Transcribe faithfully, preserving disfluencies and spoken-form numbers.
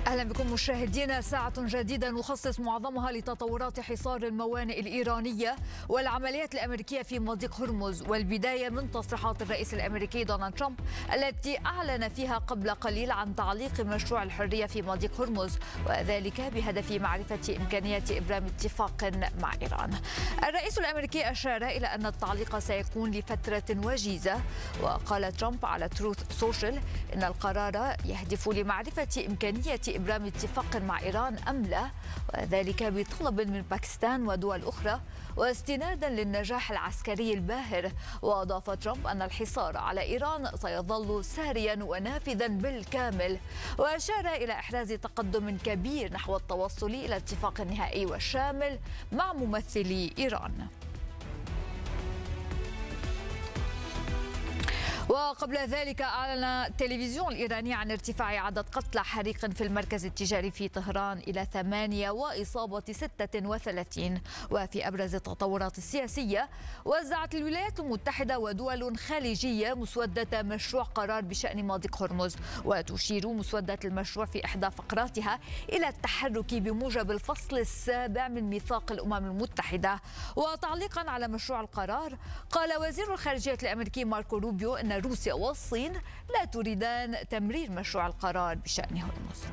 أهلا بكم مشاهدينا. ساعة جديدة نخصص معظمها لتطورات حصار الموانئ الإيرانية والعمليات الأمريكية في مضيق هرمز، والبداية من تصريحات الرئيس الأمريكي دونالد ترامب التي أعلن فيها قبل قليل عن تعليق مشروع الحرية في مضيق هرمز، وذلك بهدف معرفة إمكانية إبرام اتفاق مع إيران. الرئيس الأمريكي أشار إلى أن التعليق سيكون لفترة وجيزة، وقال ترامب على تروث سوشيال إن القرار يهدف لمعرفة إمكانية إبرام اتفاق مع إيران أم لا، وذلك بطلب من باكستان ودول أخرى واستنادا للنجاح العسكري الباهر. وأضاف ترامب أن الحصار على إيران سيظل ساريا ونافذا بالكامل، وأشار إلى إحراز تقدم كبير نحو التوصل إلى اتفاق نهائي وشامل مع ممثلي إيران. وقبل ذلك أعلن التلفزيون الإيراني عن ارتفاع عدد قتلى حريق في المركز التجاري في طهران إلى ثمانية وإصابة ستة وثلاثين. وفي أبرز التطورات السياسية، وزعت الولايات المتحدة ودول خليجية مسودة مشروع قرار بشأن مضيق هرمز، وتشير مسودة المشروع في إحدى فقراتها إلى التحرك بموجب الفصل السابع من ميثاق الأمم المتحدة. وتعليقا على مشروع القرار، قال وزير الخارجية الأمريكي ماركو روبيو أن روسيا والصين لا تريدان تمرير مشروع القرار بشأن هرمز.